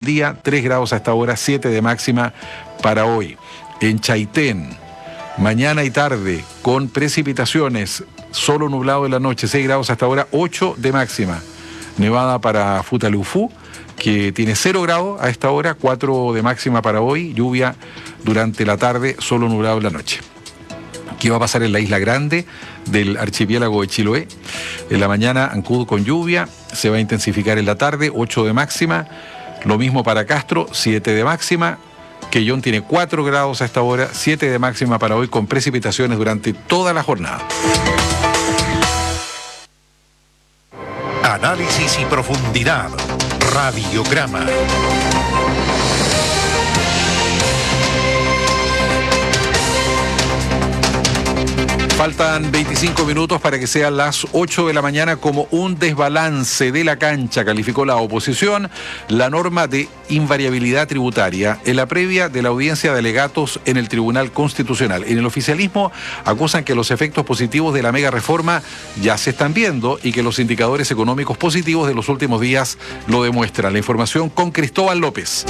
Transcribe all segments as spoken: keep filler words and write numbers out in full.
día, tres grados a esta hora, siete de máxima para hoy. En Chaitén, mañana y tarde, con precipitaciones, solo nublado en la noche, seis grados hasta ahora, ocho de máxima. Nevada para Futalufú, que tiene cero grados a esta hora, cuatro de máxima para hoy, lluvia durante la tarde, solo nublado en la noche. ¿Qué va a pasar en la Isla Grande del archipiélago de Chiloé? En la mañana, Ancud con lluvia, se va a intensificar en la tarde, ocho de máxima. Lo mismo para Castro, siete de máxima. Quellón tiene cuatro grados a esta hora, siete de máxima para hoy, con precipitaciones durante toda la jornada. Análisis y profundidad. Radiograma. Faltan veinticinco minutos para que sean las ocho de la mañana. Como un desbalance de la cancha, calificó la oposición la norma de invariabilidad tributaria en la previa de la audiencia de alegatos en el Tribunal Constitucional. En el oficialismo acusan que los efectos positivos de la mega reforma ya se están viendo y que los indicadores económicos positivos de los últimos días lo demuestran. La información con Cristóbal López.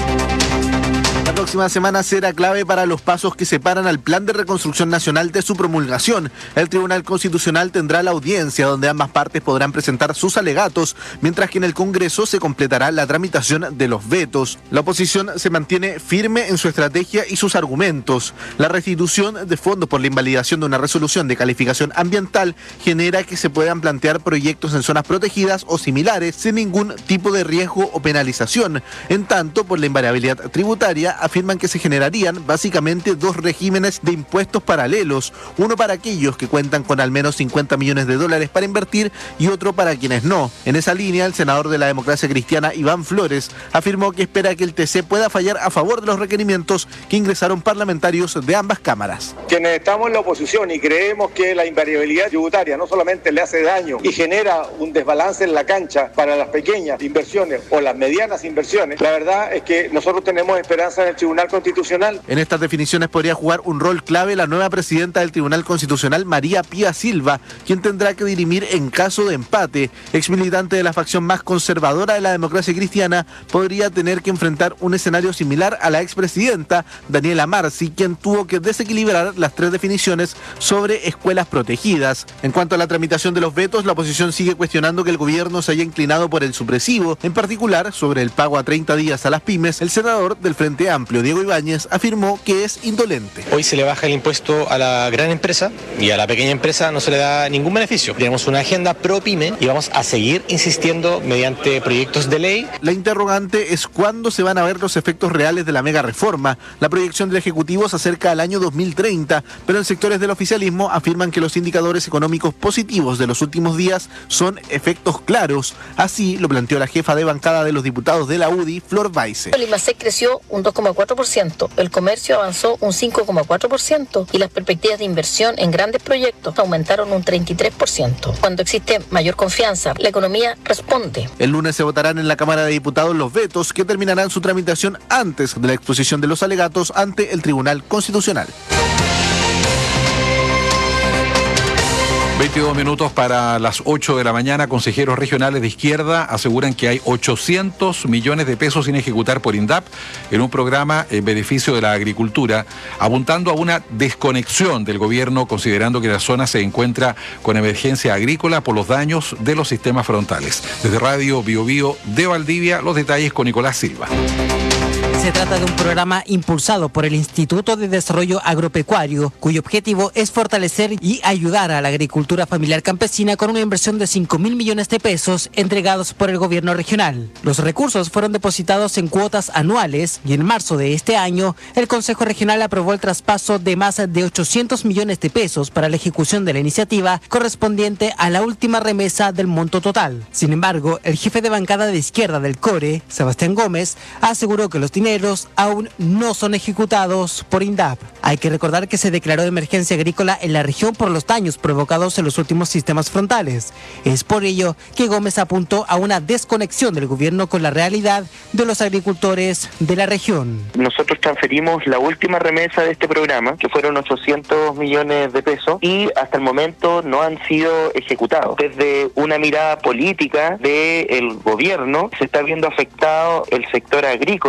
La próxima semana será clave para los pasos que separan al Plan de Reconstrucción Nacional de su promulgación. El Tribunal Constitucional tendrá la audiencia donde ambas partes podrán presentar sus alegatos, mientras que en el Congreso se completará la tramitación de los vetos. La oposición se mantiene firme en su estrategia y sus argumentos. La restitución de fondos por la invalidación de una resolución de calificación ambiental genera que se puedan plantear proyectos en zonas protegidas o similares sin ningún tipo de riesgo o penalización. En tanto, por la invariabilidad tributaria, afirman que se generarían básicamente dos regímenes de impuestos paralelos, uno para aquellos que cuentan con al menos cincuenta millones de dólares para invertir y otro para quienes no. En esa línea, el senador de la Democracia Cristiana, Iván Flores, afirmó que espera que el T C pueda fallar a favor de los requerimientos que ingresaron parlamentarios de ambas cámaras. Quienes estamos en la oposición y creemos que la invariabilidad tributaria no solamente le hace daño y genera un desbalance en la cancha para las pequeñas inversiones o las medianas inversiones, la verdad es que nosotros tenemos esperanza en el Tribunal Constitucional. En estas definiciones podría jugar un rol clave la nueva presidenta del Tribunal Constitucional, María Pía Silva, quien tendrá que dirimir en caso de empate. Ex militante de la facción más conservadora de la Democracia Cristiana, podría tener que enfrentar un escenario similar a la expresidenta Daniela Marci, quien tuvo que desequilibrar las tres definiciones sobre escuelas protegidas. En cuanto a la tramitación de los vetos, la oposición sigue cuestionando que el gobierno se haya inclinado por el supresivo, en particular sobre el pago a treinta días a las pymes. El senador del Frente Amplio, Diego Ibáñez, afirmó que es indolente. Hoy se le baja el impuesto a la gran empresa y a la pequeña empresa no se le da ningún beneficio. Tenemos una agenda pro pyme y vamos a seguir insistiendo mediante proyectos de ley. La interrogante es cuándo se van a ver los efectos reales de la mega reforma. La proyección del Ejecutivo se acerca al año dos mil treinta, pero en sectores del oficialismo afirman que los indicadores económicos positivos de los últimos días son efectos claros. Así lo planteó la jefa de bancada de los diputados de la U D I, Flor Baise. El IMASEC creció un dos coma cuatro por ciento, el comercio avanzó un cinco coma cuatro por ciento y las perspectivas de inversión en grandes proyectos aumentaron un treinta y tres por ciento. Cuando existe mayor confianza, la economía responde. El lunes se votarán en la Cámara de Diputados los vetos que terminarán su tramitación antes de la exposición de los alegatos ante el Tribunal Constitucional. veintidós minutos para las ocho de la mañana. Consejeros regionales de izquierda aseguran que hay ochocientos millones de pesos sin ejecutar por INDAP en un programa en beneficio de la agricultura, apuntando a una desconexión del gobierno, considerando que la zona se encuentra con emergencia agrícola por los daños de los sistemas frontales. Desde Radio Bio Bio de Valdivia, los detalles con Nicolás Silva. Se trata de un programa impulsado por el Instituto de Desarrollo Agropecuario, cuyo objetivo es fortalecer y ayudar a la agricultura familiar campesina con una inversión de cinco mil millones de pesos entregados por el gobierno regional. Los recursos fueron depositados en cuotas anuales y en marzo de este año el Consejo Regional aprobó el traspaso de más de ochocientos millones de pesos para la ejecución de la iniciativa correspondiente a la última remesa del monto total. Sin embargo, el jefe de bancada de izquierda del CORE, Sebastián Gómez, aseguró que los dineros aún no son ejecutados por INDAP. Hay que recordar que se declaró emergencia agrícola en la región por los daños provocados en los últimos sistemas frontales. Es por ello que Gómez apuntó a una desconexión del gobierno con la realidad de los agricultores de la región. Nosotros transferimos la última remesa de este programa, que fueron ochocientos millones de pesos, y hasta el momento no han sido ejecutados. Desde una mirada política del gobierno se está viendo afectado el sector agrícola.